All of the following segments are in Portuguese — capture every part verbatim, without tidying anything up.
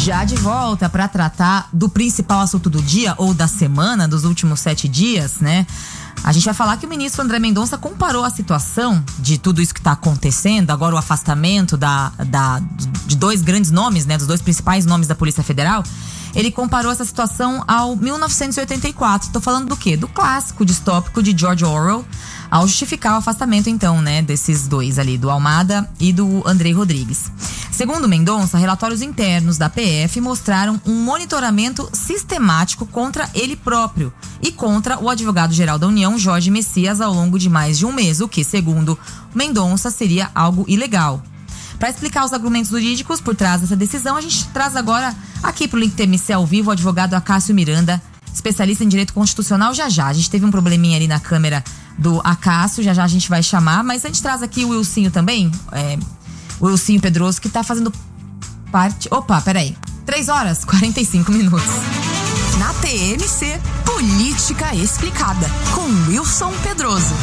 Já de volta para tratar do principal assunto do dia ou da semana, dos últimos sete dias, né? A gente vai falar que o ministro André Mendonça comparou a situação de tudo isso que está acontecendo, agora o afastamento da, da, de dois grandes nomes, né? Dos dois principais nomes da Polícia Federal. Ele comparou essa situação ao mil novecentos e oitenta e quatro. Tô falando do quê? Do clássico distópico de George Orwell, ao justificar o afastamento, então, né, desses dois ali, do Almada e do Andrei Rodrigues. Segundo Mendonça, relatórios internos da P F mostraram um monitoramento sistemático contra ele próprio e contra o advogado-geral da União, Jorge Messias, ao longo de mais de um mês, o que, segundo Mendonça, seria algo ilegal. Para explicar os argumentos jurídicos por trás dessa decisão, a gente traz agora aqui para o Link T M C ao vivo o advogado Acácio Miranda, especialista em direito constitucional. Já já, a gente teve um probleminha ali na câmera do Acácio, já já a gente vai chamar, mas a gente traz aqui o Wilsinho também, é, o Wilsinho Pedroso, que tá fazendo parte... Opa, peraí, três horas, quarenta e cinco minutos. Na T M C, Política Explicada, com Wilson Pedroso.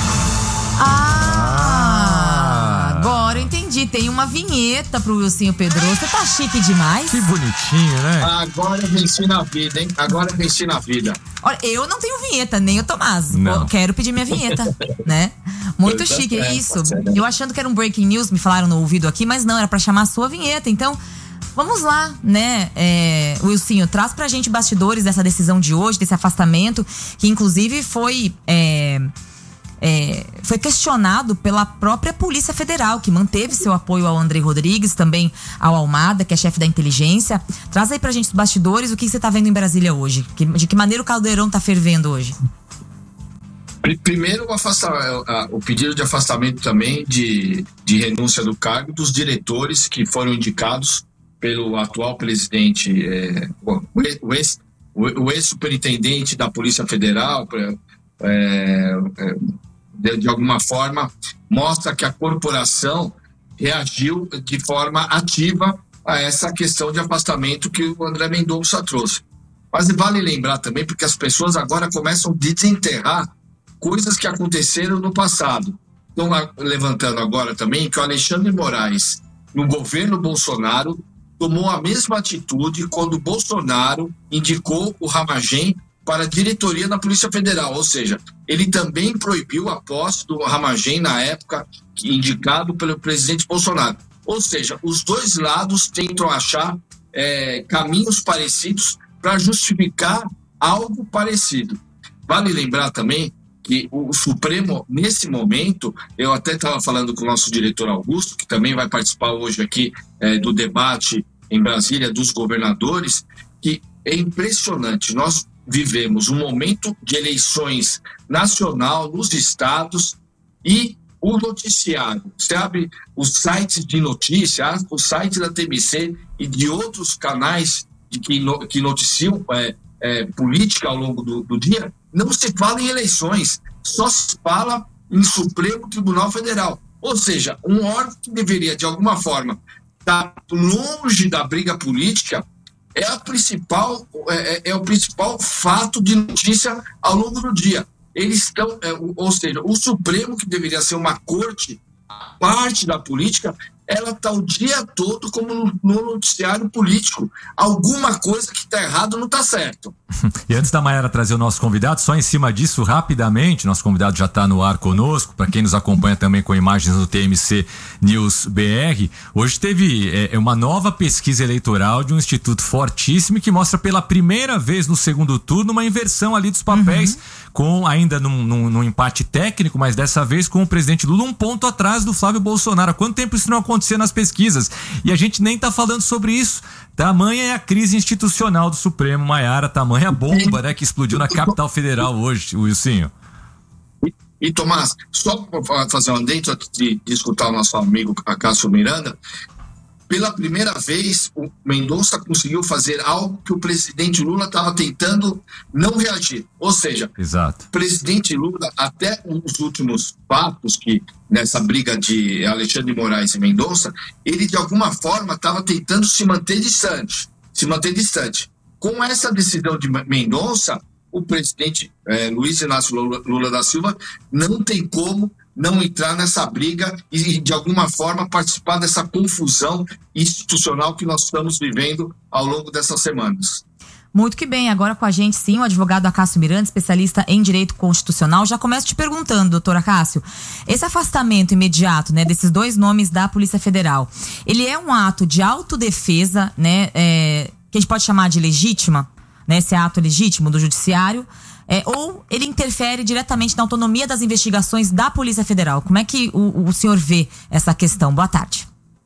Ah, agora eu entendi. Tem uma vinheta pro Wilsinho Pedroso. Você tá chique demais. Que bonitinho, né? Agora eu venci na vida, hein? Agora eu venci na vida. Olha, eu não tenho vinheta, nem o Tomás. Não. Eu quero pedir minha vinheta, né? Muito Tá chique, certo, isso. tá certo. Eu achando que era um breaking news, me falaram no ouvido aqui, mas não, era pra chamar a sua vinheta. Então, vamos lá, né? É, Wilsinho, traz pra gente bastidores dessa decisão de hoje, desse afastamento, que inclusive foi... É, É, foi questionado pela própria Polícia Federal, que manteve seu apoio ao Andrei Rodrigues, também ao Almada, que é chefe da inteligência. Traz aí pra gente os bastidores, o que você tá vendo em Brasília hoje? Que, de que maneira o caldeirão tá fervendo hoje? Primeiro, o, afasta, o pedido de afastamento também de, de renúncia do cargo dos diretores que foram indicados pelo atual presidente, é, o ex, o ex-superintendente da Polícia Federal. É, é, de, de alguma forma, mostra que a corporação reagiu de forma ativa a essa questão de afastamento que o André Mendonça trouxe. Mas vale lembrar também, porque as pessoas agora começam a desenterrar coisas que aconteceram no passado. Estão levantando agora também que o Alexandre Moraes, no governo Bolsonaro, tomou a mesma atitude quando o Bolsonaro indicou o Ramagem para a diretoria da Polícia Federal, ou seja, ele também proibiu a posse do Ramagem na época indicado pelo presidente Bolsonaro. Ou seja, os dois lados tentam achar é, caminhos parecidos para justificar algo parecido. Vale lembrar também que o Supremo, nesse momento, eu até estava falando com o nosso diretor Augusto, que também vai participar hoje aqui é, do debate em Brasília dos governadores, que é impressionante. Nós vivemos um momento de eleições nacional nos estados e o noticiário. Você abre os sites de notícia, o site da T M C e de outros canais de que, no, que noticiam é, é, política ao longo do, do dia, não se fala em eleições, só se fala em Supremo Tribunal Federal. Ou seja, um órgão que deveria, de alguma forma, estar longe da briga política, é, a principal, é, é o principal fato de notícia ao longo do dia. Eles estão, é, ou seja, o Supremo, que deveria ser uma corte, parte da política, ela está o dia todo como no, no noticiário político. Alguma coisa que está errado não está certo. E antes da Maiara trazer o nosso convidado, só em cima disso, rapidamente, nosso convidado já está no ar conosco, para quem nos acompanha também com imagens no T M C News B R, hoje teve é, uma nova pesquisa eleitoral de um instituto fortíssimo que mostra pela primeira vez no segundo turno uma inversão ali dos papéis, uhum. com ainda num, num, num empate técnico, mas dessa vez com o presidente Lula um ponto atrás do Flávio Bolsonaro. Há quanto tempo isso não aconteceu nas pesquisas? E a gente nem tá falando sobre isso. Tamanha é a crise institucional do Supremo, Maiara, tamanha a bomba, né, que explodiu na capital federal hoje, Wilsinho. E, e Tomás, só para fazer um adentro de, de escutar o nosso amigo Acácio Miranda, pela primeira vez o Mendonça conseguiu fazer algo que o presidente Lula estava tentando não reagir. Ou seja, Exato. o presidente Lula, até os últimos fatos que nessa briga de Alexandre de Moraes e Mendonça, ele de alguma forma estava tentando se manter distante, se manter distante. Com essa decisão de Mendonça, o presidente eh, Luiz Inácio Lula, Lula da Silva não tem como não entrar nessa briga e, de alguma forma, participar dessa confusão institucional que nós estamos vivendo ao longo dessas semanas. Muito que bem, agora com a gente sim, o advogado Acácio Miranda, especialista em direito constitucional. Já começo te perguntando, doutor Acácio, esse afastamento imediato, né, desses dois nomes da Polícia Federal, ele é um ato de autodefesa, né, é, que a gente pode chamar de legítima, né, esse ato legítimo do judiciário, é, ou ele interfere diretamente na autonomia das investigações da Polícia Federal? Como é que o, o senhor vê essa questão? Boa tarde.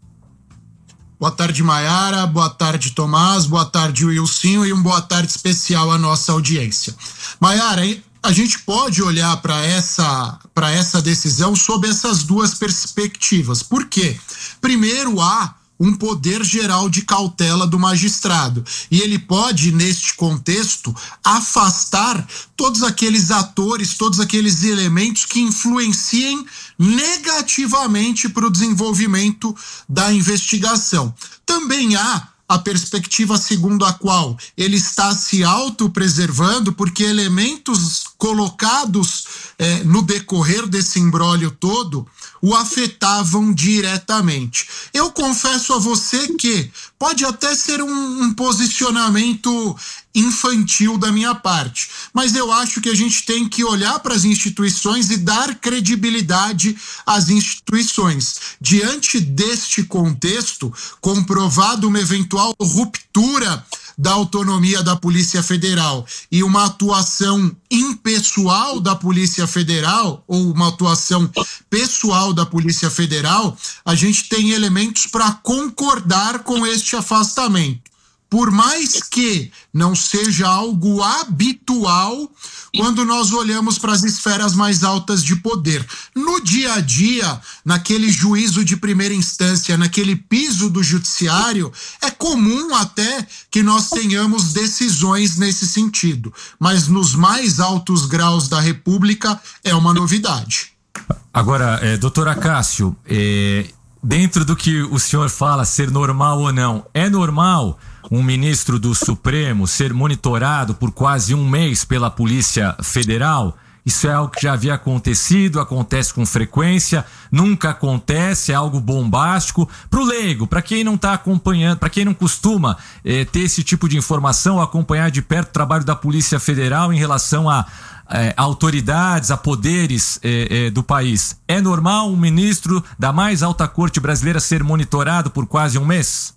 Boa tarde, Maiara. Boa tarde, Tomás. Boa tarde, Wilson. E um boa tarde especial à nossa audiência. Maiara, a gente pode olhar para essa, para essa decisão sob essas duas perspectivas. Por quê? Primeiro, há um poder geral de cautela do magistrado. E ele pode, neste contexto, afastar todos aqueles atores, todos aqueles elementos que influenciem negativamente para o desenvolvimento da investigação. Também há a perspectiva segundo a qual ele está se autopreservando, porque elementos colocados eh, no decorrer desse imbróglio todo o afetavam diretamente. Eu confesso a você que pode até ser um, um posicionamento infantil da minha parte, mas eu acho que a gente tem que olhar para as instituições e dar credibilidade às instituições. Diante deste contexto, comprovado uma eventual ruptura da autonomia da Polícia Federal e uma atuação impessoal da Polícia Federal, ou uma atuação pessoal da Polícia Federal, a gente tem elementos para concordar com este afastamento. Por mais que não seja algo habitual quando nós olhamos para as esferas mais altas de poder. No dia a dia, naquele juízo de primeira instância, naquele piso do judiciário, é comum até que nós tenhamos decisões nesse sentido. Mas nos mais altos graus da República é uma novidade. Agora, é, doutor Acácio, é, dentro do que o senhor fala, ser normal ou não, é normal um ministro do Supremo ser monitorado por quase um mês pela Polícia Federal? Isso é algo que já havia acontecido, acontece com frequência, nunca acontece, é algo bombástico. Para o leigo, para quem não está acompanhando, para quem não costuma eh, ter esse tipo de informação, acompanhar de perto o trabalho da Polícia Federal em relação a eh, autoridades, a poderes eh, eh, do país, é normal um ministro da mais alta corte brasileira ser monitorado por quase um mês?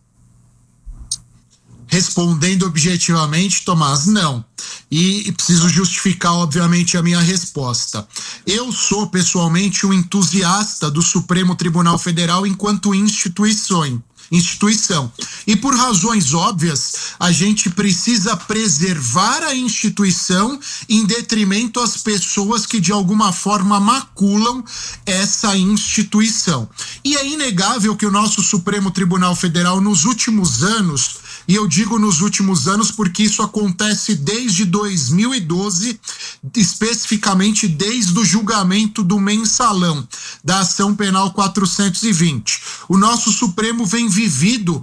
Respondendo objetivamente, Tomás, não. E preciso justificar, obviamente, a minha resposta. Eu sou, pessoalmente, um entusiasta do Supremo Tribunal Federal enquanto instituição. instituição. E por razões óbvias, a gente precisa preservar a instituição em detrimento às pessoas que de alguma forma maculam essa instituição. E é inegável que o nosso Supremo Tribunal Federal nos últimos anos, e eu digo nos últimos anos porque isso acontece desde dois mil e doze, especificamente desde o julgamento do mensalão da ação penal quatrocentos e vinte. O nosso Supremo vem vivido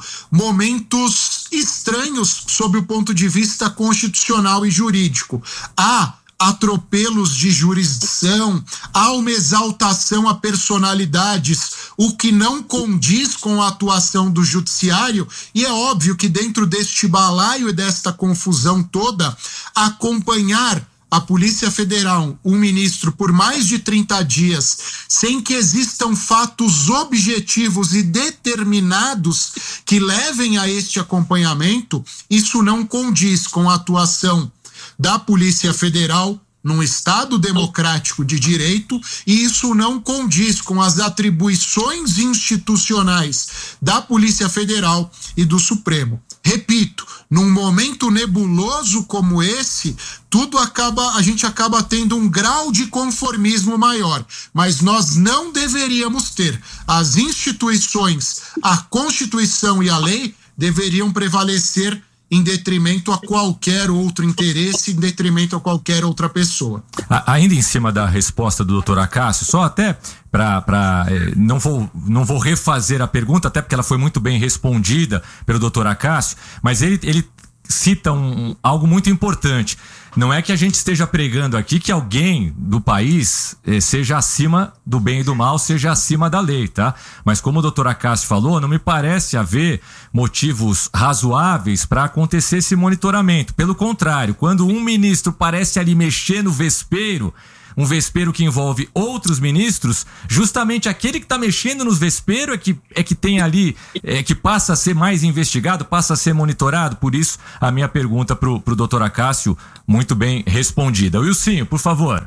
momentos estranhos sob o ponto de vista constitucional e jurídico. Há atropelos de jurisdição, há uma exaltação a personalidades, o que não condiz com a atuação do judiciário, e é óbvio que dentro deste balaio e desta confusão toda, acompanhar a Polícia Federal, um ministro, por mais de trinta dias, sem que existam fatos objetivos e determinados que levem a este acompanhamento, isso não condiz com a atuação da Polícia Federal num Estado democrático de direito, e isso não condiz com as atribuições institucionais da Polícia Federal e do Supremo. Repito, num momento nebuloso como esse, tudo acaba, a gente acaba tendo um grau de conformismo maior, mas nós não deveríamos ter. As instituições, a Constituição e a lei deveriam prevalecer em detrimento a qualquer outro interesse, em detrimento a qualquer outra pessoa. Ainda em cima da resposta do doutor Acácio, só até para eh, não vou não vou refazer a pergunta, até porque ela foi muito bem respondida pelo doutor Acácio, mas ele, ele cita um, algo muito importante. Não é que a gente esteja pregando aqui que alguém do país eh, seja acima do bem e do mal, seja acima da lei, tá? Mas como o doutor Acácio falou, não me parece haver motivos razoáveis para acontecer esse monitoramento. Pelo contrário, quando um ministro parece ali mexer no vespeiro, um vespeiro que envolve outros ministros, justamente aquele que está mexendo nos vesperos é que, é que tem ali, é que passa a ser mais investigado, passa a ser monitorado. Por isso, a minha pergunta pro, pro doutor Acácio, muito bem respondida. Wilson, por favor.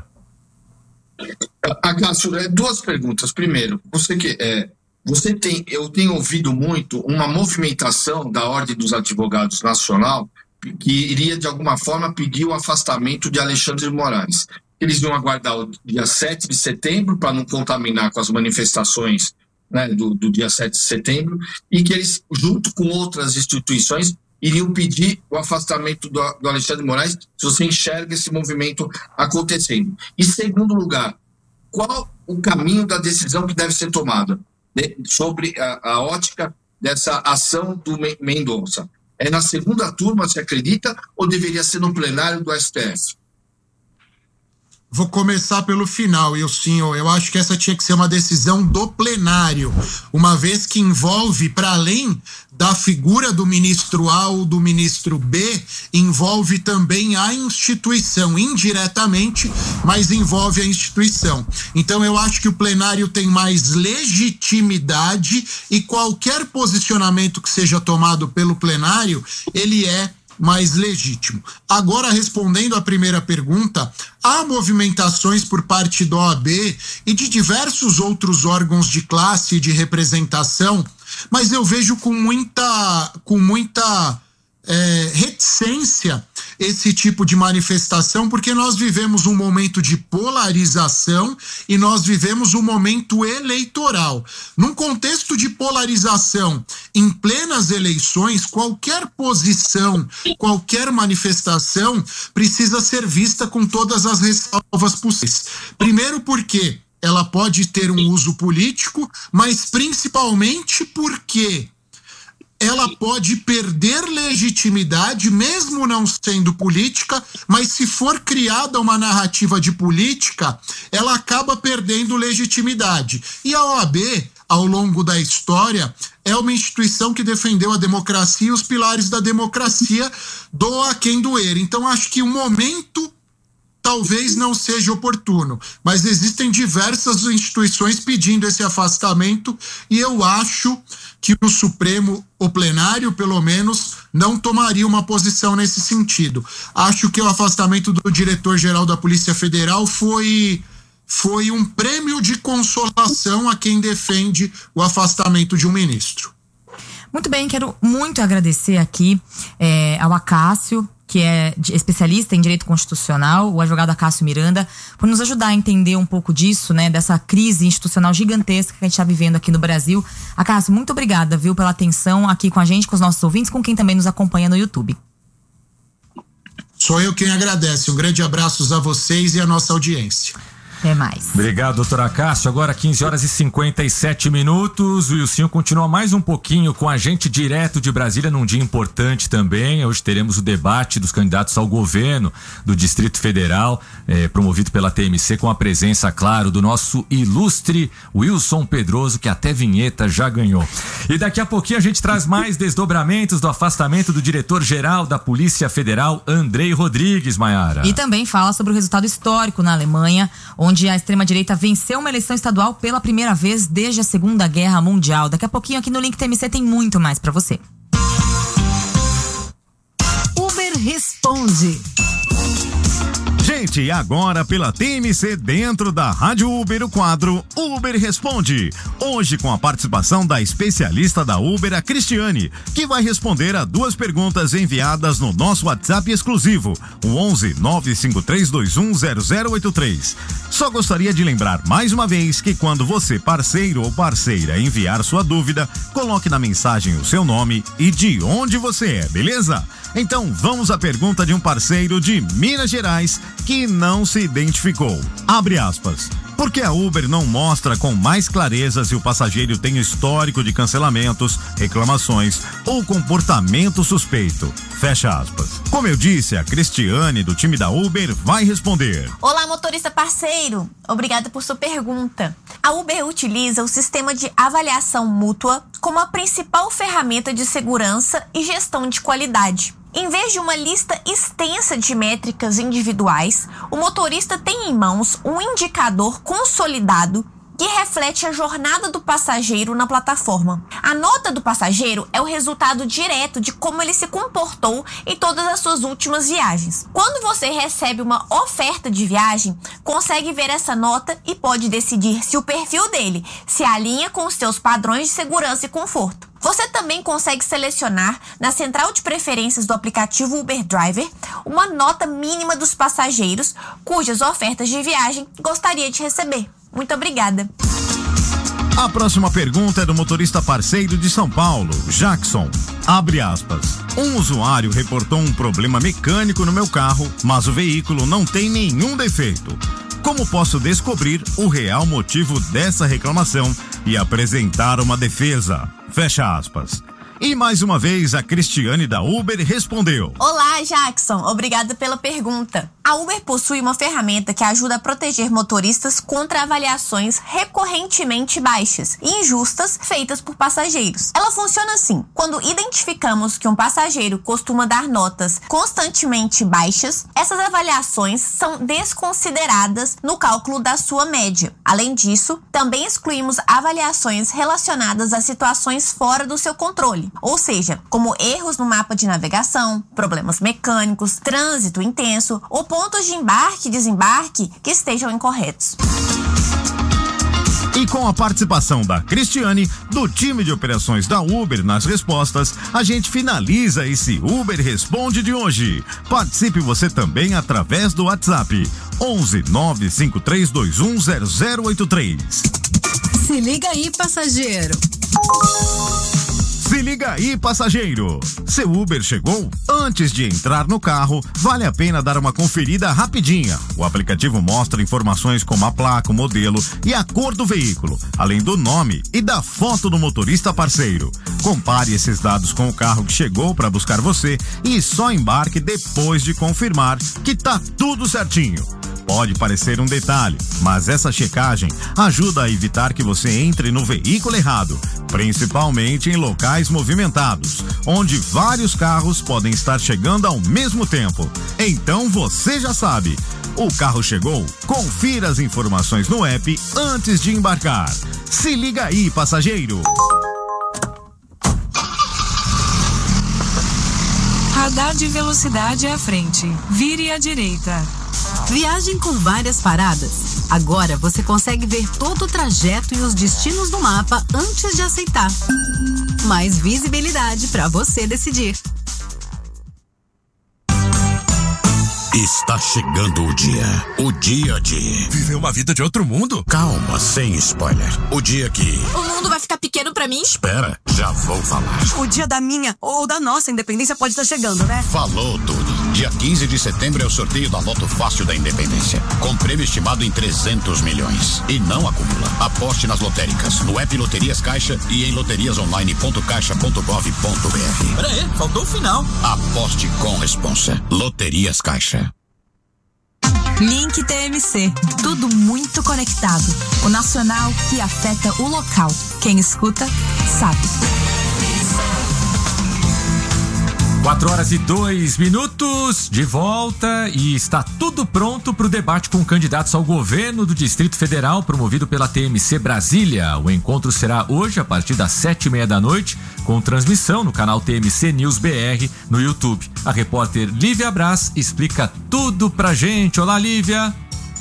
Acácio, duas perguntas. Primeiro, você que é, você tem, eu tenho ouvido muito uma movimentação da Ordem dos Advogados Nacional que iria, de alguma forma, pedir o afastamento de Alexandre de Moraes. Eles iam aguardar o dia sete de setembro para não contaminar com as manifestações, né, do, do dia sete de setembro, e que eles, junto com outras instituições, iriam pedir o afastamento do, do Alexandre de Moraes, se você enxerga esse movimento acontecendo. E, segundo lugar, qual o caminho da decisão que deve ser tomada de, sobre a, a ótica dessa ação do Mendonça? É na segunda turma, se acredita, ou deveria ser no plenário do S T F? Vou começar pelo final, Wilson. Eu acho que essa tinha que ser uma decisão do plenário, uma vez que envolve, para além da figura do ministro A ou do ministro B, envolve também a instituição, indiretamente, mas envolve a instituição. Então eu acho que o plenário tem mais legitimidade e qualquer posicionamento que seja tomado pelo plenário, ele é mais legítimo. Agora, respondendo à primeira pergunta, há movimentações por parte da O A B e de diversos outros órgãos de classe e de representação, mas eu vejo com muita, com muita é, reticência esse tipo de manifestação, porque nós vivemos um momento de polarização e nós vivemos um momento eleitoral. Num contexto de polarização, em plenas eleições, qualquer posição, qualquer manifestação precisa ser vista com todas as ressalvas possíveis. Primeiro porque ela pode ter um uso político, mas principalmente porque ela pode perder legitimidade, mesmo não sendo política, mas se for criada uma narrativa de política, ela acaba perdendo legitimidade. E a O A B, ao longo da história, é uma instituição que defendeu a democracia e os pilares da democracia, doa quem doer. Então, acho que o momento talvez não seja oportuno, mas existem diversas instituições pedindo esse afastamento e eu acho que o Supremo, o plenário, pelo menos, não tomaria uma posição nesse sentido. Acho que o afastamento do diretor-geral da Polícia Federal foi, foi um prêmio de consolação a quem defende o afastamento de um ministro. Muito bem, quero muito agradecer aqui é, ao Acácio, que é especialista em direito constitucional, o advogado Acácio Miranda, por nos ajudar a entender um pouco disso, né, dessa crise institucional gigantesca que a gente está vivendo aqui no Brasil. Acácio, muito obrigada, viu, pela atenção aqui com a gente, com os nossos ouvintes, com quem também nos acompanha no YouTube. Sou eu quem agradece. Um grande abraço a vocês e a nossa audiência. Até mais. Obrigado, doutor Acácio. Agora quinze horas e cinquenta e sete minutos. O Wilson continua mais um pouquinho com a gente direto de Brasília num dia importante também. Hoje teremos o debate dos candidatos ao governo do Distrito Federal, eh, promovido pela T M C, com a presença, claro, do nosso ilustre Wilson Pedroso, que até vinheta já ganhou. E daqui a pouquinho a gente traz mais desdobramentos do afastamento do diretor-geral da Polícia Federal, Andrei Rodrigues, Maiara. E também fala sobre o resultado histórico na Alemanha, onde a extrema-direita venceu uma eleição estadual pela primeira vez desde a Segunda Guerra Mundial. Daqui a pouquinho aqui no Link T M C tem muito mais pra você. Uber responde. Gente, e agora pela T M C dentro da Rádio Uber, o quadro Uber Responde. Hoje com a participação da especialista da Uber, a Cristiane, que vai responder a duas perguntas enviadas no nosso WhatsApp exclusivo, o onze nove cinco três dois um zero zero oito três. Só gostaria de lembrar mais uma vez que quando você, parceiro ou parceira, enviar sua dúvida, coloque na mensagem o seu nome e de onde você é, beleza? Então vamos à pergunta de um parceiro de Minas Gerais que não se identificou. Abre aspas. Por que a Uber não mostra com mais clareza se o passageiro tem histórico de cancelamentos, reclamações ou comportamento suspeito? Fecha aspas. Como eu disse, a Cristiane, do time da Uber, vai responder. Olá, motorista parceiro. Obrigada por sua pergunta. A Uber utiliza o sistema de avaliação mútua como a principal ferramenta de segurança e gestão de qualidade. Em vez de uma lista extensa de métricas individuais, o motorista tem em mãos um indicador consolidado que reflete a jornada do passageiro na plataforma. A nota do passageiro é o resultado direto de como ele se comportou em todas as suas últimas viagens. Quando você recebe uma oferta de viagem, consegue ver essa nota e pode decidir se o perfil dele se alinha com os seus padrões de segurança e conforto. Você também consegue selecionar na central de preferências do aplicativo Uber Driver uma nota mínima dos passageiros cujas ofertas de viagem gostaria de receber. Muito obrigada. A próxima pergunta é do motorista parceiro de São Paulo, Jackson. Abre aspas. Um usuário reportou um problema mecânico no meu carro, mas o veículo não tem nenhum defeito. Como posso descobrir o real motivo dessa reclamação e apresentar uma defesa? Fecha aspas. E mais uma vez a Cristiane da Uber respondeu. Olá, Jackson. Obrigada pela pergunta. A Uber possui uma ferramenta que ajuda a proteger motoristas contra avaliações recorrentemente baixas e injustas feitas por passageiros. Ela funciona assim: quando identificamos que um passageiro costuma dar notas constantemente baixas, essas avaliações são desconsideradas no cálculo da sua média. Além disso, também excluímos avaliações relacionadas a situações fora do seu controle, ou seja, como erros no mapa de navegação, problemas mecânicos, trânsito intenso ou pontos de embarque e desembarque que estejam incorretos. E com a participação da Cristiane, do time de operações da Uber nas respostas, a gente finaliza esse Uber Responde de hoje. Participe você também através do WhatsApp onze nove cinco três dois um zero zero oito três. Se liga aí, passageiro. Se liga aí, passageiro! Seu Uber chegou? Antes de entrar no carro, vale a pena dar uma conferida rapidinha. O aplicativo mostra informações como a placa, o modelo e a cor do veículo, além do nome e da foto do motorista parceiro. Compare esses dados com o carro que chegou para buscar você e só embarque depois de confirmar que tá tudo certinho. Pode parecer um detalhe, mas essa checagem ajuda a evitar que você entre no veículo errado, principalmente em locais movimentados, onde vários carros podem estar chegando ao mesmo tempo. Então você já sabe, o carro chegou? Confira as informações no app antes de embarcar. Se liga aí, passageiro! Radar de velocidade à frente. Vire à direita. Viagem com várias paradas. Agora você consegue ver todo o trajeto e os destinos do mapa antes de aceitar. Mais visibilidade para você decidir. Está chegando o dia. O dia de... Viver uma vida de outro mundo? Calma, sem spoiler. O dia que... O mundo vai ficar pequeno pra mim? Espera, já vou falar. O dia da minha ou da nossa independência pode estar chegando, né? Falou tudo. Dia quinze de setembro é o sorteio da Loto Fácil da Independência, com prêmio estimado em trezentos milhões. E não acumula. Aposte nas lotéricas, no app Loterias Caixa e em loterias online ponto caixa ponto gov ponto br. Pera aí, faltou o final. Aposte com responsa. Loterias Caixa. Link T M C. Tudo muito conectado. O nacional que afeta o local. Quem escuta, sabe. Quatro horas e dois minutos, de volta, e está tudo pronto para o debate com candidatos ao governo do Distrito Federal, promovido pela T M C Brasília. O encontro será hoje a partir das sete e meia da noite, com transmissão no canal T M C News B R no YouTube. A repórter Lívia Braz explica tudo pra gente. Olá, Lívia.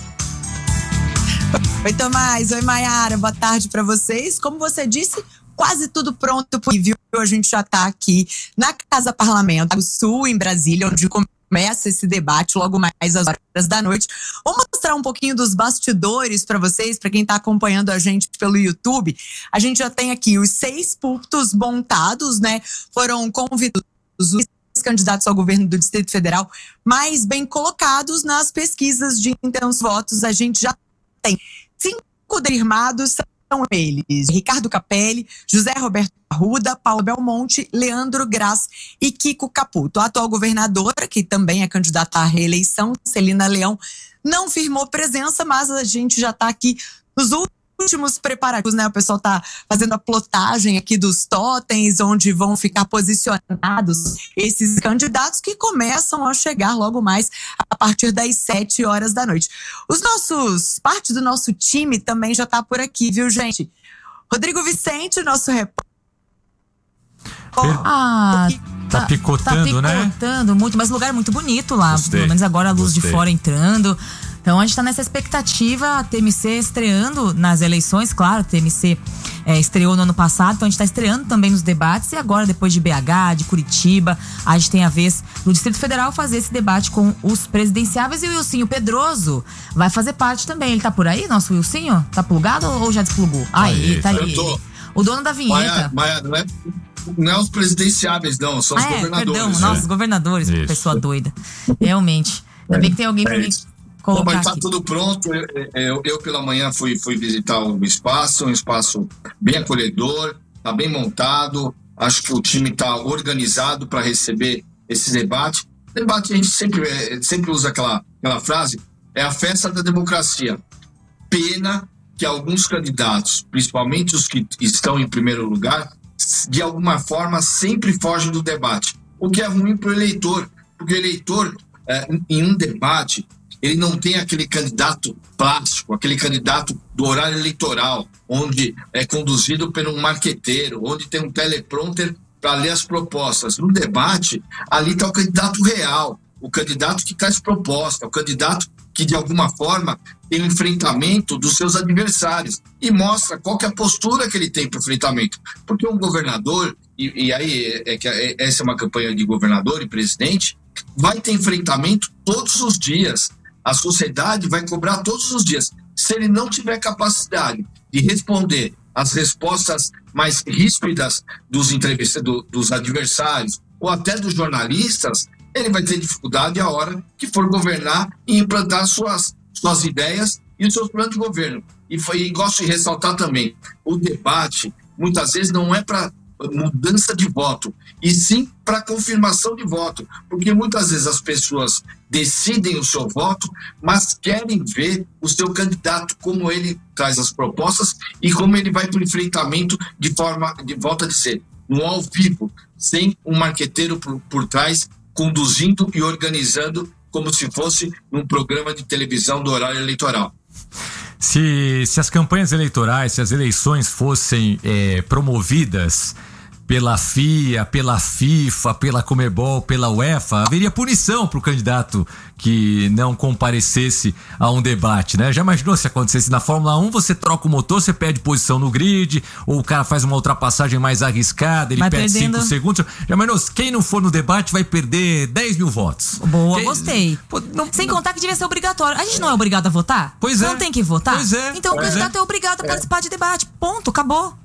Oi, Tomás. Oi, Maiara. Boa tarde para vocês. Como você disse, quase tudo pronto por viu. A gente já está aqui na Casa Parlamento do Sul, em Brasília, onde começa esse debate logo mais às horas da noite. Vou mostrar um pouquinho dos bastidores para vocês, para quem está acompanhando a gente pelo YouTube. A gente já tem aqui os seis púlpitos montados, né? Foram convidados os candidatos ao governo do Distrito Federal mais bem colocados nas pesquisas de intensos votos. A gente já tem cinco confirmados, são eles: Ricardo Capelli, José Roberto Arruda, Paulo Belmonte, Leandro Graz e Kiko Caputo. A atual governadora, que também é candidata à reeleição, Celina Leão, não firmou presença, mas a gente já está aqui nos últimos preparativos, né? O pessoal está fazendo a plotagem aqui dos totens, onde vão ficar posicionados esses candidatos que começam a chegar logo mais a partir das sete horas da noite. Os nossos, parte do nosso time também já está por aqui, viu, gente? Rodrigo Vicente, nosso repórter. Ah, tá, tá picotando, né? Tá picotando né? muito, mas o lugar é muito bonito lá. Gostei. Pelo menos agora a luz Gostei. de fora entrando. Então a gente tá nessa expectativa, a T M C estreando nas eleições, claro, a T M C é, estreou no ano passado, então a gente tá estreando também nos debates, e agora depois de B H, de Curitiba, a gente tem a vez do Distrito Federal fazer esse debate com os presidenciáveis, e o Wilsinho Pedroso vai fazer parte também. Ele tá por aí, nosso Wilsinho? Tá plugado ou já desplugou? Aí, tá aí. Tô... O dono da vinheta. Maia, Maia, não, é, não é os presidenciáveis, não, são os ah, é, governadores. Perdão, nossos né? governadores, Isso. Pessoa doida. Realmente. Ainda bem que tem alguém pra me colocar. Mas tá aqui. tudo pronto. Eu, eu, eu pela manhã fui, fui visitar o espaço, um espaço bem acolhedor, tá bem montado. Acho que o time tá organizado para receber esse debate. Debate, a gente sempre, sempre usa aquela, aquela frase, é a festa da democracia. Pena que alguns candidatos, principalmente os que estão em primeiro lugar, de alguma forma sempre fogem do debate. O que é ruim para o eleitor, porque o eleitor, é, em um debate, ele não tem aquele candidato plástico, aquele candidato do horário eleitoral, onde é conduzido por um marqueteiro, onde tem um teleprompter para ler as propostas. No debate, ali está o candidato real, o candidato que traz proposta, o candidato que, de alguma forma, tem um enfrentamento dos seus adversários e mostra qual que é a postura que ele tem para o enfrentamento. Porque um governador, e, e aí é que é, essa é uma campanha de governador e presidente, vai ter enfrentamento todos os dias. A sociedade vai cobrar todos os dias. Se ele não tiver capacidade de responder as respostas mais ríspidas dos entrevistados, do, dos adversários ou até dos jornalistas, ele vai ter dificuldade a hora que for governar e implantar suas, suas ideias e os seus planos de governo. E, foi, e gosto de ressaltar também, o debate muitas vezes não é para mudança de voto, e sim para confirmação de voto, porque muitas vezes as pessoas decidem o seu voto, mas querem ver o seu candidato, como ele traz as propostas e como ele vai para o enfrentamento de forma, de volta a dizer, no ao vivo, sem um marqueteiro por, por trás, conduzindo e organizando como se fosse num programa de televisão do horário eleitoral. Se, se as campanhas eleitorais, se as eleições fossem é, promovidas pela F I A, pela FIFA, pela Comebol, pela UEFA, haveria punição para o candidato que não comparecesse a um debate, né? Já imaginou se acontecesse na Fórmula um, você troca o motor, você perde posição no grid, ou o cara faz uma ultrapassagem mais arriscada, ele vai perde cinco segundos. Já imaginou, quem não for no debate vai perder dez mil votos. Boa, quem... gostei. Pô, não, Sem não... contar que devia ser obrigatório. A gente não é obrigado a votar? Pois é. Não tem que votar? Pois é. Então o candidato é, é obrigado a participar é. de debate. Ponto, acabou.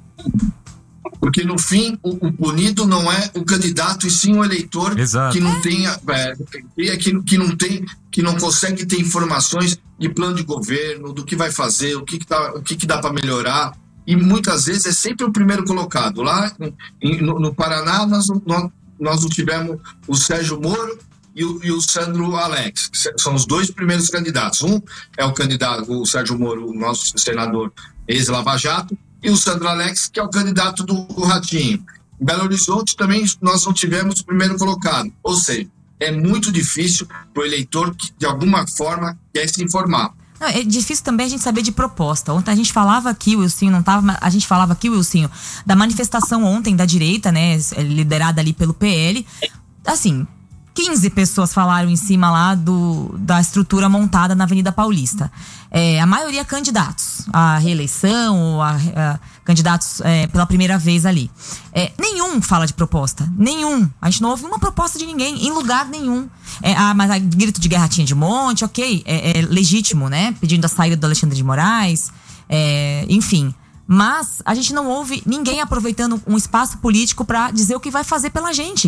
Porque no fim o, o punido não é o candidato e sim o eleitor. Exato. que não tem é, que, que não tem que não consegue ter informações de plano de governo, do que vai fazer, o que que, tá, o que, que dá para melhorar, e muitas vezes é sempre o primeiro colocado. Lá no, no Paraná nós, nós, nós não tivemos o Sérgio Moro e o, e o Sandro Alex, são os dois primeiros candidatos. Um é o candidato, o Sérgio Moro, o nosso senador ex-Lava Jato, e o Sandro Alex, que é o candidato do Ratinho. Em Belo Horizonte também nós não tivemos o primeiro colocado. Ou seja, é muito difícil para o eleitor que de alguma forma quer se informar. Não, é difícil também a gente saber de proposta. Ontem a gente falava aqui, o Wilsinho não tava, a gente falava aqui, Wilsinho, da manifestação ontem da direita, né, liderada ali pelo P L. Assim, quinze pessoas falaram em cima lá do, da estrutura montada na Avenida Paulista. É, a maioria candidatos à reeleição, ou a, a, candidatos é, pela primeira vez ali. É, nenhum fala de proposta. Nenhum. A gente não ouve uma proposta de ninguém, em lugar nenhum. É, ah, mas a grito de guerra tinha de monte, ok, é, é legítimo, né? Pedindo a saída do Alexandre de Moraes, é, enfim. Mas a gente não ouve ninguém aproveitando um espaço político para dizer o que vai fazer pela gente.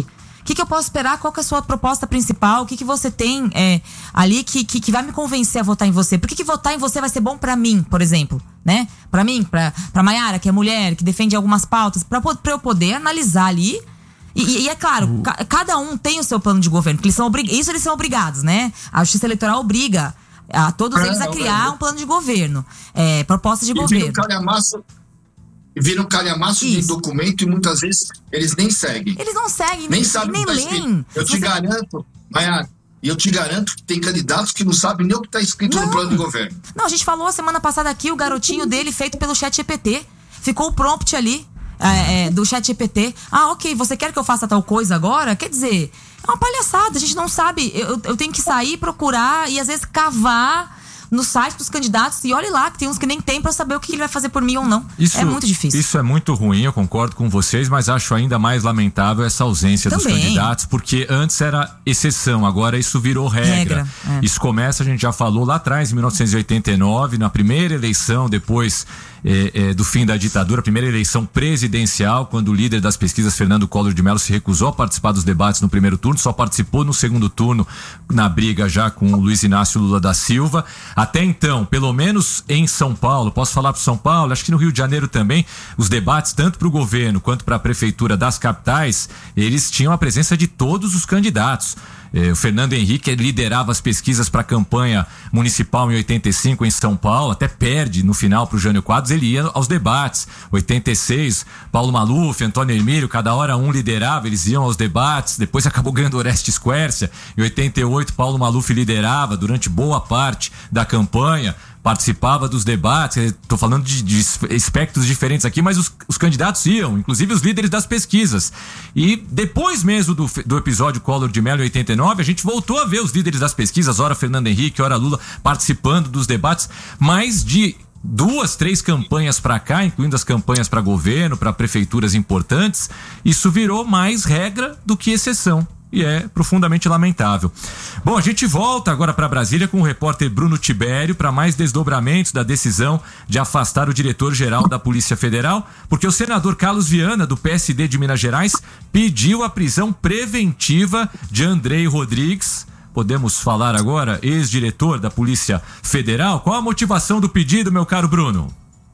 O que, que eu posso esperar? Qual que é a sua proposta principal? O que, que você tem é, ali que, que, que vai me convencer a votar em você? Por que, que votar em você vai ser bom pra mim, por exemplo? Né? Pra mim, pra, pra Maiara, que é mulher, que defende algumas pautas, pra, pra eu poder analisar ali. E, e é claro, uh. ca, cada um tem o seu plano de governo, porque eles são obrig... isso eles são obrigados, né? A Justiça Eleitoral obriga a todos eles a criar um plano de governo, é, propostas de e governo. Vira um calhamaço, vira um calhamaço de documento e muitas vezes eles nem seguem. Eles não seguem, nem, nem sabem nem o que tá leem. Eu te Você... garanto, Maiara, e eu te garanto que tem candidatos que não sabem nem o que está escrito não. no plano de governo. Não, a gente falou a semana passada aqui, o garotinho dele feito pelo Chat G P T. Ficou o prompt ali é, é, do Chat G P T. Ah, ok, você quer que eu faça tal coisa agora? Quer dizer, é uma palhaçada, a gente não sabe. Eu, eu tenho que sair, procurar e às vezes cavar no site dos candidatos e olhe lá, que tem uns que nem tem pra saber o que ele vai fazer por mim ou não. Isso, é muito difícil. Isso é muito ruim, eu concordo com vocês, mas acho ainda mais lamentável essa ausência Também. dos candidatos, porque antes era exceção, agora isso virou regra. regra é. Isso começa, a gente já falou lá atrás, em mil novecentos e oitenta e nove, na primeira eleição, depois é, é, do fim da ditadura, a primeira eleição presidencial, quando o líder das pesquisas, Fernando Collor de Mello, se recusou a participar dos debates no primeiro turno, só participou no segundo turno, na briga já com o Luiz Inácio Lula da Silva. Até então, pelo menos em São Paulo, posso falar para São Paulo, acho que no Rio de Janeiro também, os debates, tanto para o governo quanto para a prefeitura das capitais, eles tinham a presença de todos os candidatos. Eh, o Fernando Henrique liderava as pesquisas para a campanha municipal em oitenta e cinco em São Paulo, até perde no final para o Jânio Quadros, ele ia aos debates. oitenta e seis, Paulo Maluf, Antônio Hermílio, cada hora um liderava, eles iam aos debates, depois acabou ganhando Orestes Quércia. Em oitenta e oito, Paulo Maluf liderava durante boa parte da campanha, participava dos debates, estou falando de, de aspectos diferentes aqui, mas os, os candidatos iam, inclusive os líderes das pesquisas. E depois mesmo do, do episódio Collor de Mello em oitenta e nove, a gente voltou a ver os líderes das pesquisas, ora Fernando Henrique, ora Lula, participando dos debates, mas de duas, três campanhas para cá, incluindo as campanhas para governo, para prefeituras importantes, isso virou mais regra do que exceção. E é profundamente lamentável. Bom, a gente volta agora para Brasília com o repórter Bruno Tibério para mais desdobramentos da decisão de afastar o diretor-geral da Polícia Federal, porque o senador Carlos Viana, do P S D de Minas Gerais, pediu a prisão preventiva de Andrei Rodrigues. Podemos falar agora, ex-diretor da Polícia Federal. Qual a motivação do pedido, meu caro Bruno?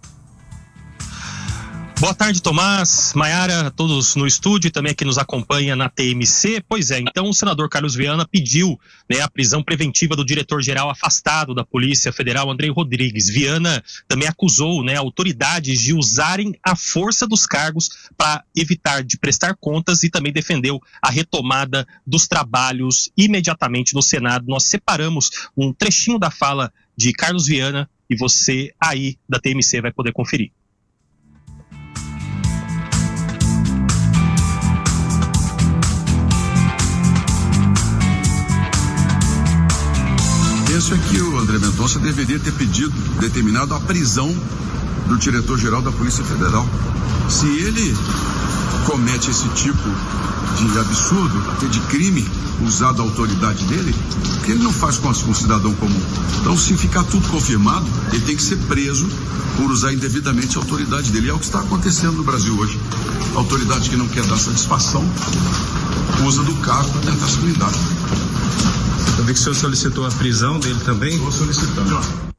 Boa tarde, Tomás, Maiara, todos no estúdio e também aqui nos acompanha na T M C. Pois é, então o senador Carlos Viana pediu, né, a prisão preventiva do diretor-geral afastado da Polícia Federal, Andrei Rodrigues. Viana também acusou, né, autoridades de usarem a força dos cargos para evitar de prestar contas e também defendeu a retomada dos trabalhos imediatamente no Senado. Nós separamos um trechinho da fala de Carlos Viana e você aí da T M C vai poder conferir. Penso é que o André Mendonça deveria ter pedido, determinado a prisão do diretor-geral da Polícia Federal. Se ele comete esse tipo de absurdo, até de crime, usado a autoridade dele, o que ele não faz com um cidadão comum? Então, se ficar tudo confirmado, ele tem que ser preso por usar indevidamente a autoridade dele. E é o que está acontecendo no Brasil hoje. A autoridade que não quer dar satisfação usa do cargo para tentar se blindar. Eu vi que o senhor solicitou a prisão dele também? Estou solicitando.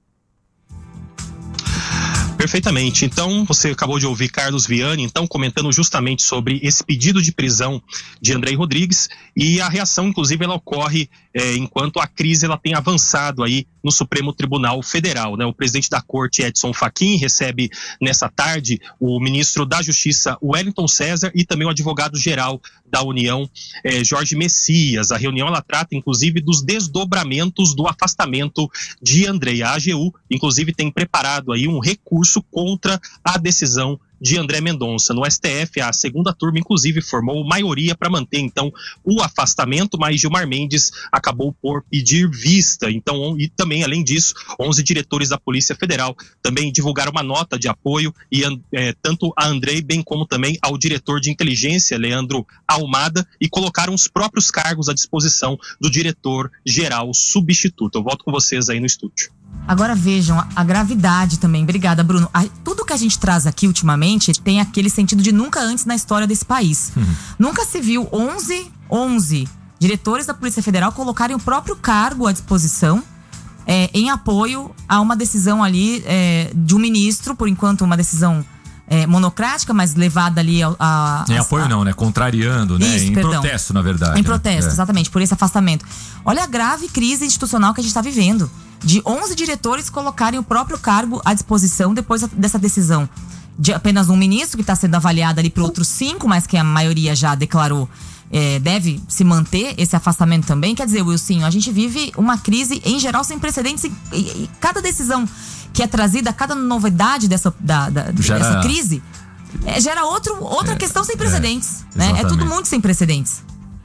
Perfeitamente. Então, você acabou de ouvir Carlos Viana, então, comentando justamente sobre esse pedido de prisão de Andrei Rodrigues, e a reação, inclusive, ela ocorre é, enquanto a crise ela tem avançado aí no Supremo Tribunal Federal, né? O presidente da Corte, Edson Fachin, recebe nessa tarde o ministro da Justiça, Wellington César, e também o advogado-geral da União, eh, Jorge Messias. A reunião ela trata, inclusive, dos desdobramentos do afastamento de Andrei. A AGU, inclusive, tem preparado aí um recurso contra a decisão de André Mendonça. No S T F, a segunda turma, inclusive, formou maioria para manter, então, o afastamento, mas Gilmar Mendes acabou por pedir vista. Então, e também, além disso, onze diretores da Polícia Federal também divulgaram uma nota de apoio, e é, tanto a Andrei, bem como também ao diretor de inteligência, Leandro Almada, e colocaram os próprios cargos à disposição do diretor-geral substituto. Eu volto com vocês aí no estúdio. Agora vejam a gravidade também. Obrigada, Bruno. A, tudo que a gente traz aqui ultimamente tem aquele sentido de nunca antes na história desse país. Uhum. Nunca se viu onze onze diretores da Polícia Federal colocarem o próprio cargo à disposição é, em apoio a uma decisão ali é, de um ministro, por enquanto uma decisão é, monocrática, mas levada ali a... a em a, apoio a, não, né? Contrariando, né? Isso, em perdão. protesto, na verdade. Em protesto, né? exatamente, por esse afastamento. Olha a grave crise institucional que a gente está vivendo. De onze diretores colocarem o próprio cargo à disposição depois dessa decisão de apenas um ministro, que está sendo avaliado ali por outros cinco, mas que a maioria já declarou é, deve se manter esse afastamento também. Quer dizer, Wilson, a gente vive uma crise em geral sem precedentes e, e, e cada decisão que é trazida, cada novidade dessa, da, da, Gera... dessa crise é, gera outro, outra é, questão sem precedentes. É, né? É tudo muito sem precedentes.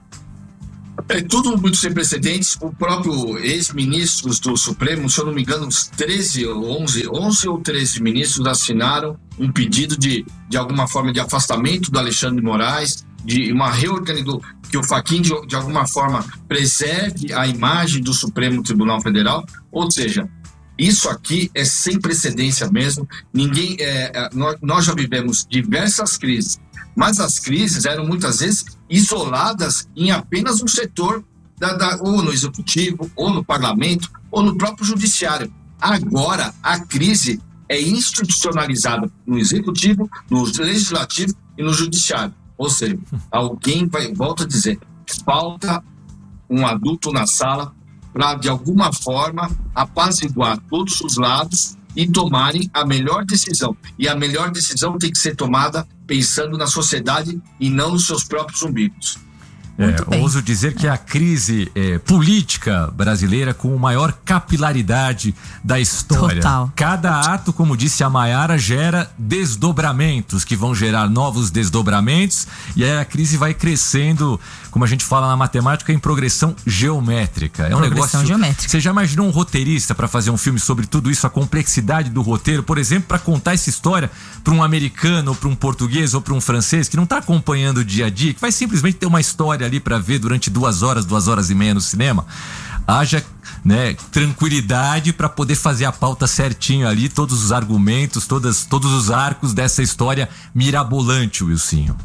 É tudo muito sem precedentes. O próprio ex-ministro do Supremo, se eu não me engano, uns treze, onze, onze ou treze ministros assinaram um pedido de, de alguma forma de afastamento do Alexandre de Moraes, de uma reorganização, que o Fachin de, de alguma forma preserve a imagem do Supremo Tribunal Federal. Ou seja, isso aqui é sem precedência mesmo. Ninguém, é, nós, nós já vivemos diversas crises, mas as crises eram muitas vezes isoladas em apenas um setor, da, da, ou no executivo, ou no parlamento, ou no próprio judiciário. Agora, a crise é institucionalizada no executivo, no legislativo e no judiciário. Ou seja, alguém vai, volto a dizer, falta um adulto na sala para, de alguma forma, apaziguar todos os lados e tomarem a melhor decisão. E a melhor decisão tem que ser tomada pensando na sociedade e não nos seus próprios umbigos. É, ouso dizer que a crise é, política brasileira com maior capilaridade da história. Total. Cada ato, como disse a Maiara, gera desdobramentos que vão gerar novos desdobramentos e aí a crise vai crescendo, como a gente fala na matemática, em progressão geométrica. É um progressão negócio. Geométrica. Você já imaginou um roteirista para fazer um filme sobre tudo isso, a complexidade do roteiro, por exemplo, para contar essa história para um americano, ou para um português, ou para um francês que não está acompanhando o dia a dia, que vai simplesmente ter uma história ali para ver durante duas horas, duas horas e meia no cinema? Haja, né, tranquilidade para poder fazer a pauta certinho ali, todos os argumentos, todas, todos os arcos dessa história mirabolante, Wilsinho.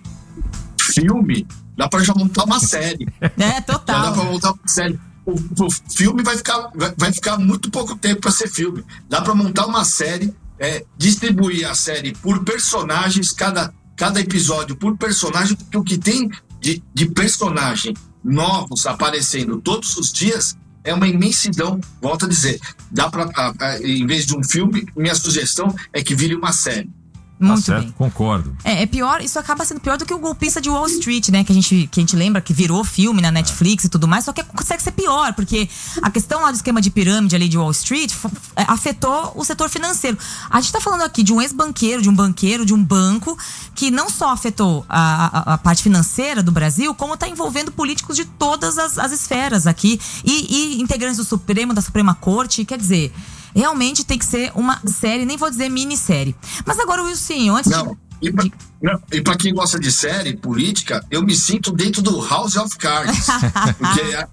Filme, dá para já montar uma série. É, total. Já dá para montar uma série. O, o filme vai ficar, vai, vai ficar muito pouco tempo para ser filme. Dá para montar uma série, é, distribuir a série por personagens, cada, cada episódio por personagem, porque o que tem de, de personagem novos aparecendo todos os dias é uma imensidão. Volto a dizer, dá para, em vez de um filme, minha sugestão é que vire uma série. Muito tá certo, bem. Concordo. É, é pior, isso acaba sendo pior do que o Golpista de Wall Street, né? Que a gente, que a gente lembra que virou filme na Netflix é. e tudo mais, só que consegue ser pior, porque a questão lá do esquema de pirâmide ali de Wall Street f- afetou o setor financeiro. A gente tá falando aqui de um ex-banqueiro, de um banqueiro, de um banco, que não só afetou a, a, a parte financeira do Brasil, como tá envolvendo políticos de todas as, as esferas aqui e, e integrantes do Supremo, da Suprema Corte, quer dizer... Realmente tem que ser uma série, nem vou dizer minissérie. Mas agora, Wilson, antes não, de... E pra, não, e pra quem gosta de série política, eu me sinto dentro do House of Cards. Porque é,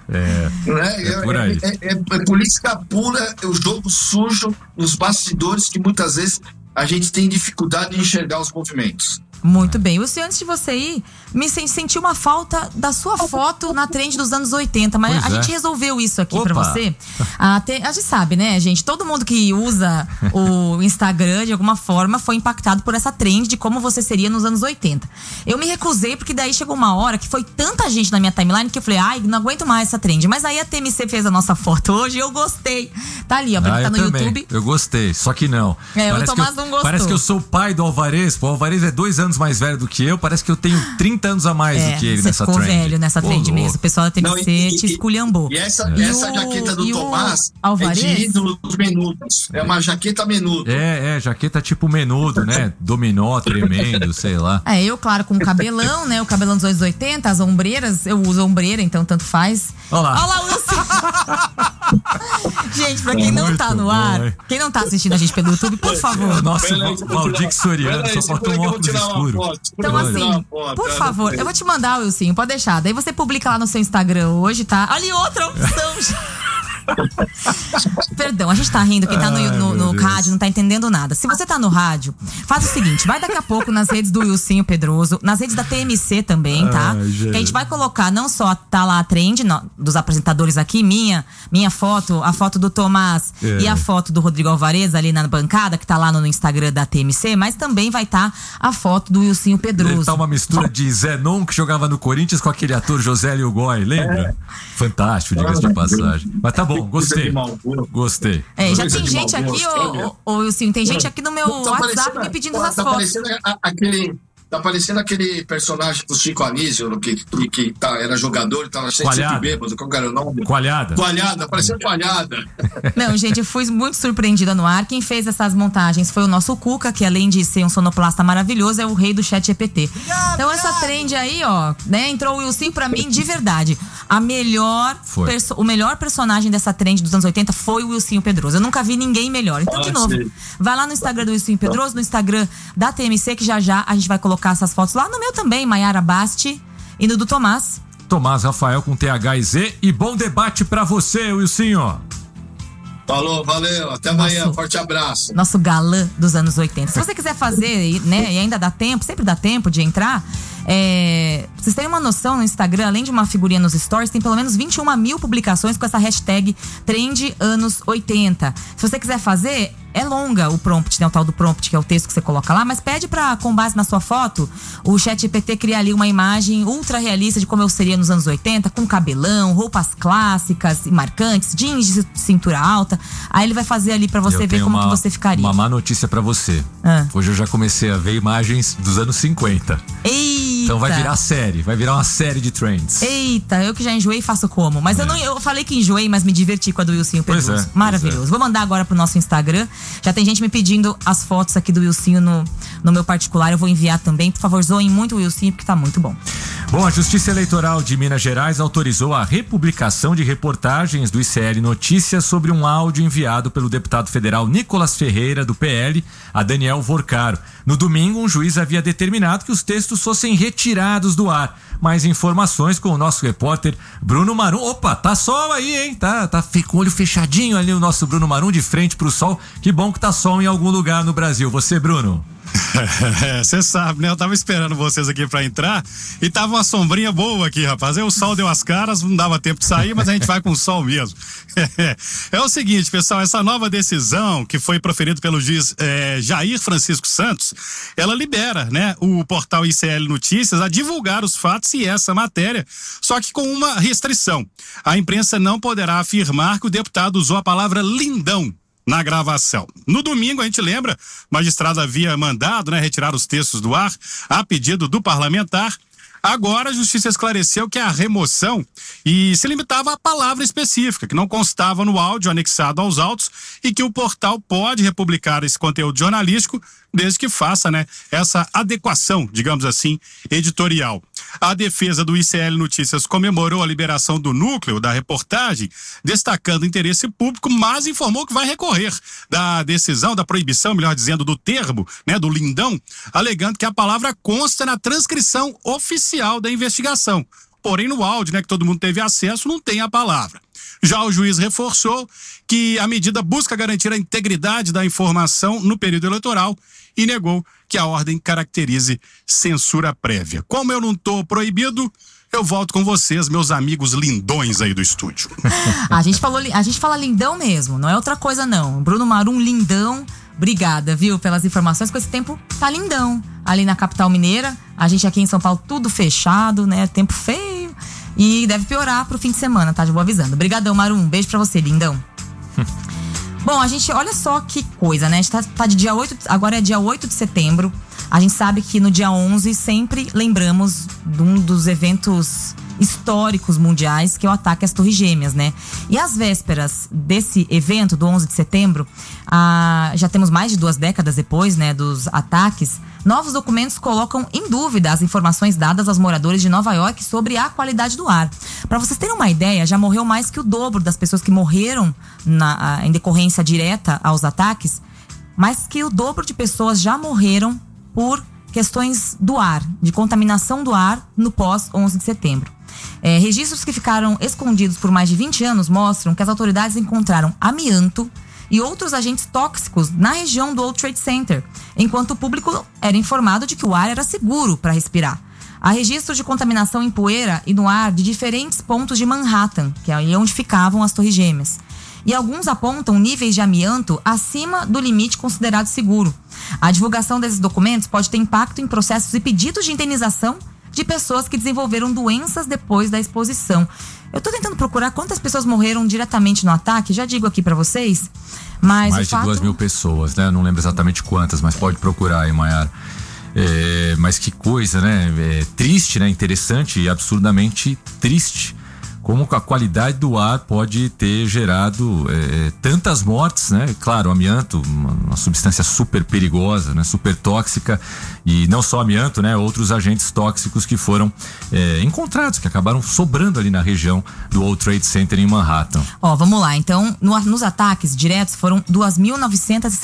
é, né, é, por aí. É, é, é, é política pura, é o jogo sujo nos bastidores que muitas vezes a gente tem dificuldade de enxergar os movimentos. Muito bem. Wilson, antes de você ir, me senti uma falta da sua foto na trend dos anos oitenta, mas pois a é. gente resolveu isso aqui Opa. pra você. A, te, a gente sabe, né, gente? Todo mundo que usa o Instagram, de alguma forma, foi impactado por essa trend de como você seria nos anos oitenta. Eu me recusei, porque daí chegou uma hora que foi tanta gente na minha timeline que eu falei, ai, não aguento mais essa trend. Mas aí a T M C fez a nossa foto hoje e eu gostei. Tá ali, ó, pra ah, quem tá no também. YouTube. Eu gostei, só que não. É, parece o Tomás que eu, não gostou. Parece que eu sou o pai do Alvarez. Pô, o Alvarez é dois anos mais velho do que eu. Parece que eu tenho trinta anos a mais É, do que ele você nessa ficou trend. velho nessa Pô, trend louco. mesmo. O pessoal da T M C Não, e- te e- esculhambou. E essa, E essa o- jaqueta do e o Tomás Alvarez? é de ídolo dos menudos. É uma jaqueta menudo. É, é, jaqueta tipo menudo, né? Dominó, tremendo, sei lá. É, eu, claro, com o cabelão, né? O cabelão dos anos oitenta, as ombreiras. Eu uso ombreira, então tanto faz. Olha lá. Olha lá, Wilson. Gente, pra quem É não muito tá no bom, ar, hein? quem não tá assistindo a gente pelo YouTube, por favor. Nossa, Peraí, o que eu vou Valdir tirar- Soriano peraí, só segura faltou que um eu vou óculos tirar uma escuro. foto, segura Então, que eu vou tirar assim, uma foto, por tá? favor, eu vou te mandar, Wilson, pode deixar. Daí você publica lá no seu Instagram hoje, tá? Ali outra opção. Perdão, a gente tá rindo, quem tá no, no, no rádio não tá entendendo nada. Se você tá no rádio, faz o seguinte, vai daqui a pouco nas redes do Wilsinho Pedroso, nas redes da T M C também, tá? Ai, que a gente vai colocar, não só tá lá a trend no, dos apresentadores aqui, minha, minha foto, a foto do Tomás é. e a foto do Rodrigo Alvarez ali na bancada, que tá lá no, no Instagram da T M C, mas também vai estar tá a foto do Wilsinho Pedroso. Ele tá uma mistura de Zenon, que jogava no Corinthians, com aquele ator José Lilgoy, lembra? É. Fantástico, diga-se de passagem. Mas tá bom, gostei. Gostei. É, já tem gente aqui, ô, ô, Wilsinho, tem gente aqui no meu tá WhatsApp me pedindo essas tá fotos. Aquele, tá parecendo aquele personagem do Chico Anísio, que, que, que tá, era jogador e tava sempre bêbado. Qual era o nome? Coalhada. Coalhada, parecendo Coalhada. Não, gente, eu fui muito surpreendida no ar. Quem fez essas montagens foi o nosso Cuca, que além de ser um sonoplasta maravilhoso, é o rei do chat G P T. Então essa trend aí, ó, né, entrou o Wilsinho pra mim de verdade. A melhor, perso- o melhor personagem dessa trend dos anos oitenta foi o Wilsinho Pedroso. Eu nunca vi ninguém melhor. Então, de novo, vai lá no Instagram do Wilsinho Pedroso, no Instagram da T M C, que já já a gente vai colocar essas fotos lá no meu também, Maiara Basti, e no do Tomás. Tomás Rafael com T H e Z. E bom debate pra você, Wilsinho. Falou, valeu, até Nosso, amanhã, forte abraço. Nosso galã dos anos oitenta. Se você quiser fazer, né, e ainda dá tempo, sempre dá tempo de entrar, é, vocês terem uma noção, no Instagram, além de uma figurinha nos stories, tem pelo menos vinte e uma mil publicações com essa hashtag Trend Anos oitenta. Se você quiser fazer, é longa o prompt, né, o tal do prompt, que é o texto que você coloca lá, mas pede pra, com base na sua foto, o chat G P T criar ali uma imagem ultra realista de como eu seria nos anos oitenta, com cabelão, roupas clássicas e marcantes, jeans de cintura alta. Aí ele vai fazer ali pra você eu ver como uma, que você ficaria. Uma má notícia pra você. Ah. Hoje eu já comecei a ver imagens dos anos cinquenta. Eita! Então vai virar série, vai virar uma série de trends. Eita, eu que já enjoei faço como. Mas é. eu não eu falei que enjoei, mas me diverti com a do Wilsinho Pedroso. Pois é, maravilhoso. pois é. Vou mandar agora pro nosso Instagram. Já tem gente me pedindo as fotos aqui do Wilsinho no, no meu particular. Eu vou enviar também. Por favor, zoem muito o Wilsinho, porque tá muito bom. Bom, a Justiça Eleitoral de Minas Gerais autorizou a republicação de reportagens do I C L Notícias sobre um áudio enviado pelo deputado federal Nicolas Ferreira, do P L, a Daniel Vorcaro. No domingo, um juiz havia determinado que os textos fossem retirados do ar. Mais informações com o nosso repórter Bruno Marum. Opa, tá sol aí, hein? Tá, tá com o olho fechadinho ali o nosso Bruno Marum, de frente pro sol. Que bom que tá sol em algum lugar no Brasil. Você, Bruno? Você sabe, né? Eu tava esperando vocês aqui pra entrar e tava uma sombrinha boa aqui, rapaz. Aí o sol deu as caras, não dava tempo de sair, mas a gente vai com o sol mesmo. É o seguinte, pessoal, essa nova decisão que foi proferida pelo juiz é, Jair Francisco Santos, ela libera, né, o portal I C L Notícias a divulgar os fatos e essa matéria, só que com uma restrição. A imprensa não poderá afirmar que o deputado usou a palavra lindão na gravação. No domingo, a gente lembra, o magistrado havia mandado, né, retirar os textos do ar a pedido do parlamentar. Agora a justiça esclareceu que a remoção e se limitava à palavra específica, que não constava no áudio anexado aos autos e que o portal pode republicar esse conteúdo jornalístico desde que faça, né, essa adequação, digamos assim, editorial. A defesa do I C L Notícias comemorou a liberação do núcleo da reportagem, destacando o interesse público, mas informou que vai recorrer da decisão, da proibição, melhor dizendo, do termo, né, do lindão, alegando que a palavra consta na transcrição oficial da investigação. Porém, no áudio, né, que todo mundo teve acesso, não tem a palavra. Já o juiz reforçou que a medida busca garantir a integridade da informação no período eleitoral e negou que a ordem caracterize censura prévia. Como eu não estou proibido, eu volto com vocês, meus amigos lindões aí do estúdio. a, gente falou, a gente fala lindão mesmo, não é outra coisa não. Bruno Marum, lindão. Obrigada, viu, pelas informações. Com esse tempo tá lindão. Ali na capital mineira, a gente aqui em São Paulo tudo fechado, né? Tempo feio. E deve piorar pro fim de semana, tá? Já vou avisando. Obrigadão, Marum. Beijo pra você, lindão. Bom, a gente, olha só que coisa, né? A gente tá, tá de dia oito, agora é dia oito de setembro. A gente sabe que no dia onze sempre lembramos de um dos eventos históricos mundiais, que é o ataque às Torres Gêmeas, né? E às vésperas desse evento, do onze de setembro, ah, já temos mais de duas décadas depois, né, dos ataques, novos documentos colocam em dúvida as informações dadas aos moradores de Nova York sobre a qualidade do ar. Para vocês terem uma ideia, já morreu mais que o dobro das pessoas que morreram na, em decorrência direta aos ataques, mais que o dobro de pessoas já morreram por questões do ar, de contaminação do ar no pós onze de setembro. É, registros que ficaram escondidos por mais de vinte anos mostram que as autoridades encontraram amianto e outros agentes tóxicos na região do World Trade Center, enquanto o público era informado de que o ar era seguro para respirar. Há registros de contaminação em poeira e no ar de diferentes pontos de Manhattan, que é aí onde ficavam as Torres Gêmeas. E alguns apontam níveis de amianto acima do limite considerado seguro. A divulgação desses documentos pode ter impacto em processos e pedidos de indenização de pessoas que desenvolveram doenças depois da exposição. Eu tô tentando procurar quantas pessoas morreram diretamente no ataque, já digo aqui pra vocês, mas mais de fato... duas mil pessoas, né? Eu não lembro exatamente quantas, mas pode procurar aí, Maiara. É, mas que coisa, né? É triste, né? Interessante e absurdamente triste. Como a qualidade do ar pode ter gerado é, tantas mortes, né? Claro, o amianto, uma, uma substância super perigosa, né? Super tóxica, e não só amianto, né? Outros agentes tóxicos que foram é, encontrados, que acabaram sobrando ali na região do World Trade Center em Manhattan. Ó, vamos lá. Então, no, nos ataques diretos foram duas mil novecentas e